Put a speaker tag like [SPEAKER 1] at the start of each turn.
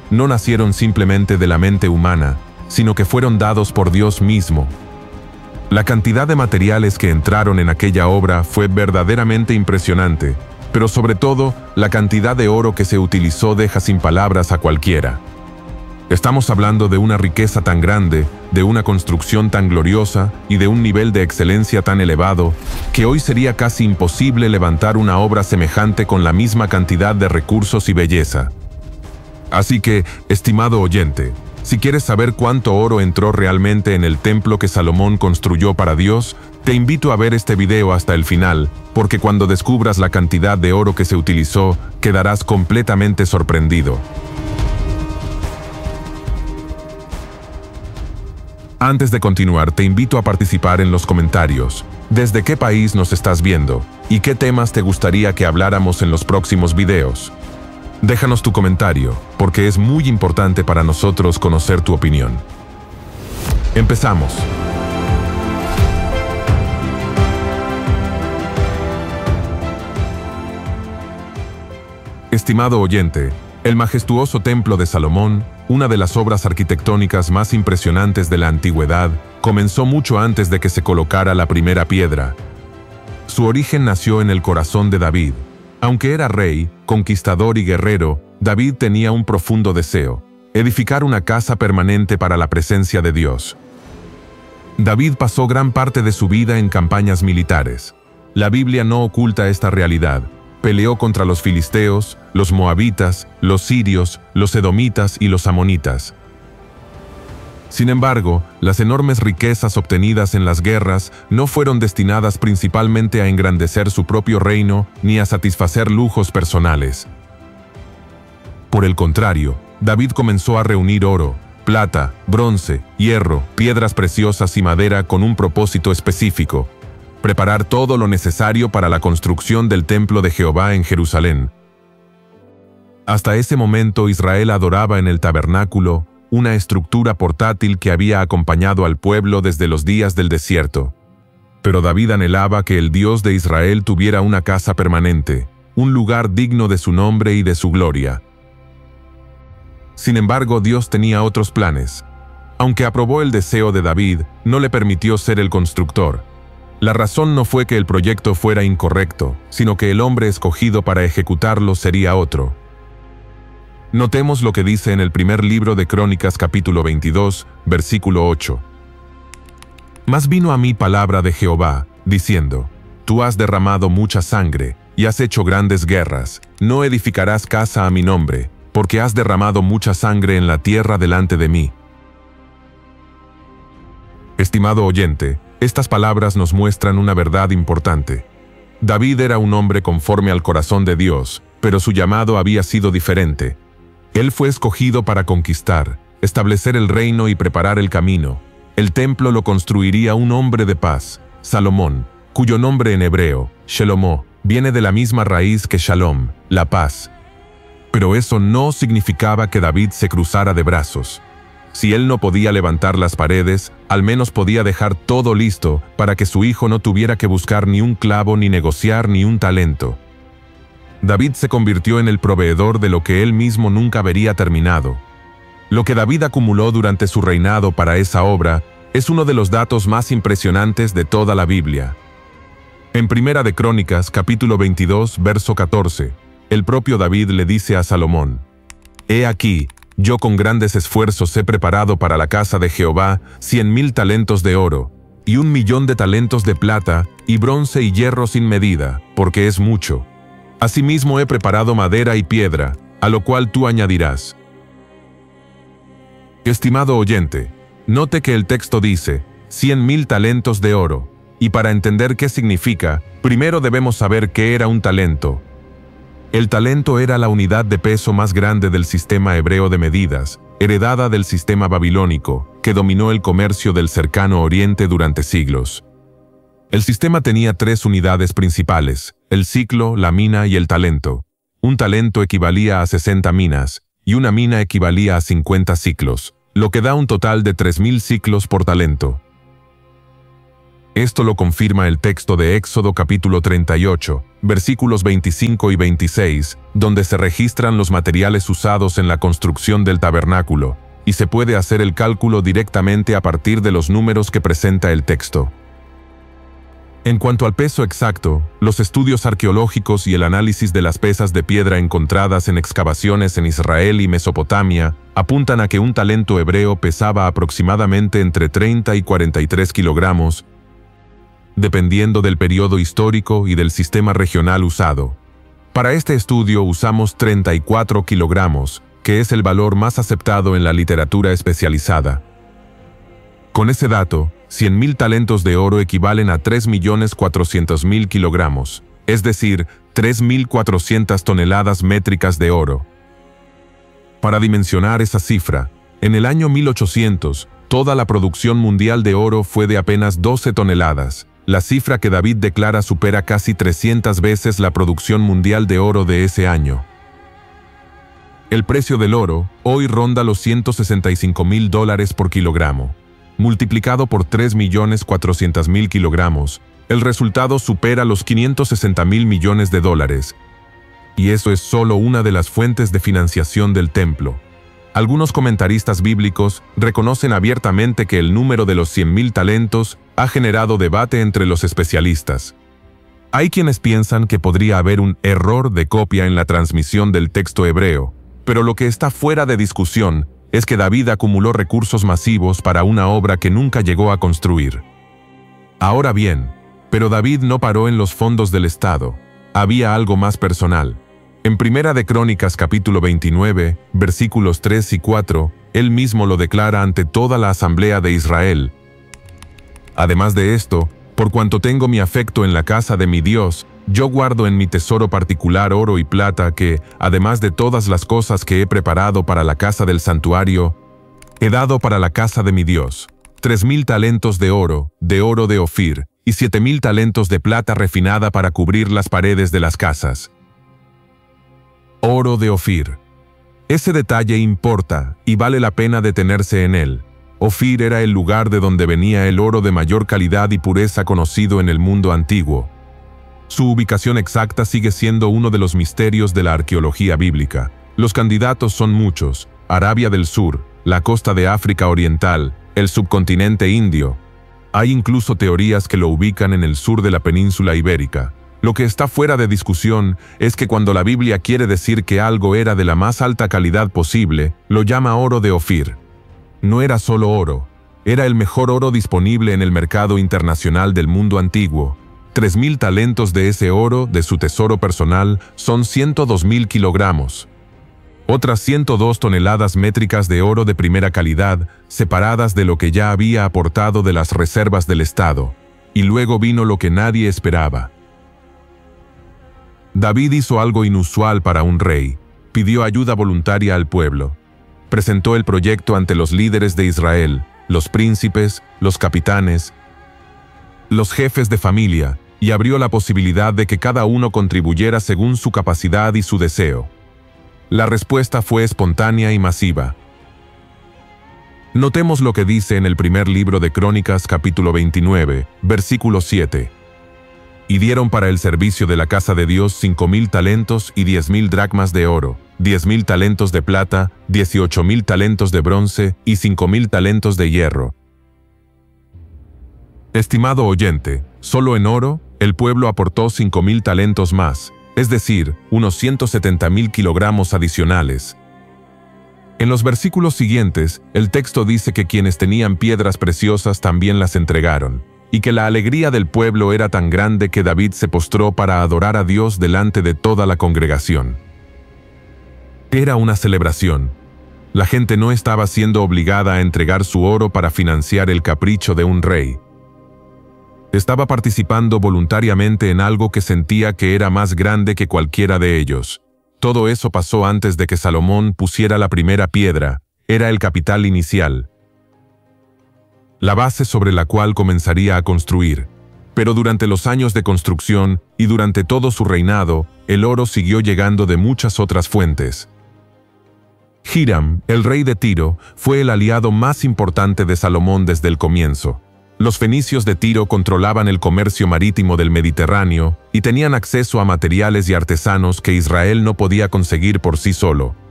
[SPEAKER 1] no nacieron simplemente de la mente humana, sino que fueron dados por Dios mismo. La cantidad de materiales que entraron en aquella obra fue verdaderamente impresionante, pero sobre todo, la cantidad de oro que se utilizó deja sin palabras a cualquiera. Estamos hablando de una riqueza tan grande, de una construcción tan gloriosa y de un nivel de excelencia tan elevado, que hoy sería casi imposible levantar una obra semejante con la misma cantidad de recursos y belleza. Así que, estimado oyente, si quieres saber cuánto oro entró realmente en el templo que Salomón construyó para Dios, te invito a ver este video hasta el final, porque cuando descubras la cantidad de oro que se utilizó, quedarás completamente sorprendido. Antes de continuar, te invito a participar en los comentarios. ¿Desde qué país nos estás viendo? ¿Y qué temas te gustaría que habláramos en los próximos videos? Déjanos tu comentario, porque es muy importante para nosotros conocer tu opinión. Empezamos. Estimado oyente, el majestuoso Templo de Salomón, una de las obras arquitectónicas más impresionantes de la antigüedad, comenzó mucho antes de que se colocara la primera piedra. Su origen nació en el corazón de David. Aunque era rey, conquistador y guerrero, David tenía un profundo deseo: edificar una casa permanente para la presencia de Dios. David pasó gran parte de su vida en campañas militares. La Biblia no oculta esta realidad. Peleó contra los filisteos, los moabitas, los sirios, los edomitas y los amonitas. Sin embargo, las enormes riquezas obtenidas en las guerras no fueron destinadas principalmente a engrandecer su propio reino ni a satisfacer lujos personales. Por el contrario, David comenzó a reunir oro, plata, bronce, hierro, piedras preciosas y madera con un propósito específico: preparar todo lo necesario para la construcción del templo de Jehová en Jerusalén. Hasta ese momento Israel adoraba en el tabernáculo, una estructura portátil que había acompañado al pueblo desde los días del desierto. Pero David anhelaba que el Dios de Israel tuviera una casa permanente, un lugar digno de su nombre y de su gloria. Sin embargo, Dios tenía otros planes. Aunque aprobó el deseo de David, no le permitió ser el constructor. La razón no fue que el proyecto fuera incorrecto, sino que el hombre escogido para ejecutarlo sería otro. Notemos lo que dice en el primer libro de Crónicas capítulo 22, versículo 8. Mas vino a mí palabra de Jehová, diciendo: Tú has derramado mucha sangre, y has hecho grandes guerras. No edificarás casa a mi nombre, porque has derramado mucha sangre en la tierra delante de mí. Estimado oyente, estas palabras nos muestran una verdad importante. David era un hombre conforme al corazón de Dios, pero su llamado había sido diferente. Él fue escogido para conquistar, establecer el reino y preparar el camino. El templo lo construiría un hombre de paz, Salomón, cuyo nombre en hebreo, Shelomó, viene de la misma raíz que Shalom, la paz. Pero eso no significaba que David se cruzara de brazos. Si él no podía levantar las paredes, al menos podía dejar todo listo para que su hijo no tuviera que buscar ni un clavo ni negociar ni un talento. David se convirtió en el proveedor de lo que él mismo nunca vería terminado. Lo que David acumuló durante su reinado para esa obra es uno de los datos más impresionantes de toda la Biblia. En Primera de Crónicas, capítulo 22, verso 14, el propio David le dice a Salomón: He aquí, yo con grandes esfuerzos he preparado para la casa de Jehová 100,000 talentos de oro, y 1,000,000 de talentos de plata, y bronce y hierro sin medida, porque es mucho. Asimismo he preparado madera y piedra, a lo cual tú añadirás. Estimado oyente, note que el texto dice 100,000 talentos de oro, y para entender qué significa, primero debemos saber qué era un talento. El talento era la unidad de peso más grande del sistema hebreo de medidas, heredada del sistema babilónico, que dominó el comercio del cercano oriente durante siglos. El sistema tenía 3 unidades principales: el siclo, la mina y el talento. Un talento equivalía a 60 minas, y una mina equivalía a 50 siclos, lo que da un total de 3,000 siclos por talento. Esto lo confirma el texto de Éxodo capítulo 38, versículos 25 y 26, donde se registran los materiales usados en la construcción del tabernáculo, y se puede hacer el cálculo directamente a partir de los números que presenta el texto. En cuanto al peso exacto, los estudios arqueológicos y el análisis de las pesas de piedra encontradas en excavaciones en Israel y Mesopotamia apuntan a que un talento hebreo pesaba aproximadamente entre 30 y 43 kilogramos, dependiendo del periodo histórico y del sistema regional usado. Para este estudio usamos 34 kilogramos, que es el valor más aceptado en la literatura especializada. Con ese dato, 100.000 talentos de oro equivalen a 3.400.000 kilogramos, es decir, 3.400 toneladas métricas de oro. Para dimensionar esa cifra, en el año 1800, toda la producción mundial de oro fue de apenas 12 toneladas. La cifra que David declara supera casi 300 veces la producción mundial de oro de ese año. El precio del oro hoy ronda los $165.000 por kilogramo. Multiplicado por 3.400.000 kilogramos, el resultado supera los $560.000 millones. Y eso es solo una de las fuentes de financiación del templo. Algunos comentaristas bíblicos reconocen abiertamente que el número de los 100.000 talentos ha generado debate entre los especialistas. Hay quienes piensan que podría haber un error de copia en la transmisión del texto hebreo, pero lo que está fuera de discusión es que David acumuló recursos masivos para una obra que nunca llegó a construir. Ahora bien, pero David no paró en los fondos del Estado. Había algo más personal. En Primera de Crónicas capítulo 29, versículos 3 y 4, él mismo lo declara ante toda la asamblea de Israel. Además de esto, por cuanto tengo mi afecto en la casa de mi Dios, yo guardo en mi tesoro particular oro y plata que, además de todas las cosas que he preparado para la casa del santuario, he dado para la casa de mi Dios, 3.000 talentos de oro de Ofir, y 7.000 talentos de plata refinada para cubrir las paredes de las casas. Oro de Ofir. Ese detalle importa y vale la pena detenerse en él. Ofir era el lugar de donde venía el oro de mayor calidad y pureza conocido en el mundo antiguo. Su ubicación exacta sigue siendo uno de los misterios de la arqueología bíblica. Los candidatos son muchos: Arabia del Sur, la costa de África Oriental, el subcontinente indio. Hay incluso teorías que lo ubican en el sur de la península ibérica. Lo que está fuera de discusión es que cuando la Biblia quiere decir que algo era de la más alta calidad posible, lo llama oro de Ofir. No era solo oro, era el mejor oro disponible en el mercado internacional del mundo antiguo. 3.000 talentos de ese oro, de su tesoro personal, son 102.000 kilogramos. Otras 102 toneladas métricas de oro de primera calidad, separadas de lo que ya había aportado de las reservas del Estado. Y luego vino lo que nadie esperaba. David hizo algo inusual para un rey. Pidió ayuda voluntaria al pueblo. Presentó el proyecto ante los líderes de Israel, los príncipes, los capitanes, los jefes de familia, y abrió la posibilidad de que cada uno contribuyera según su capacidad y su deseo. La respuesta fue espontánea y masiva. Notemos lo que dice en el primer libro de Crónicas capítulo 29, versículo 7. Y dieron para el servicio de la casa de Dios 5.000 talentos y 10.000 dracmas de oro, 10.000 talentos de plata, 18.000 talentos de bronce y 5.000 talentos de hierro. Estimado oyente, solo en oro, el pueblo aportó 5.000 talentos más, es decir, unos 170.000 kilogramos adicionales. En los versículos siguientes, el texto dice que quienes tenían piedras preciosas también las entregaron, y que la alegría del pueblo era tan grande que David se postró para adorar a Dios delante de toda la congregación. Era una celebración. La gente no estaba siendo obligada a entregar su oro para financiar el capricho de un rey. Estaba participando voluntariamente en algo que sentía que era más grande que cualquiera de ellos. Todo eso pasó antes de que Salomón pusiera la primera piedra. Era el capital inicial, la base sobre la cual comenzaría a construir. Pero durante los años de construcción y durante todo su reinado, el oro siguió llegando de muchas otras fuentes. Hiram, el rey de Tiro, fue el aliado más importante de Salomón desde el comienzo. Los fenicios de Tiro controlaban el comercio marítimo del Mediterráneo y tenían acceso a materiales y artesanos que Israel no podía conseguir por sí solo.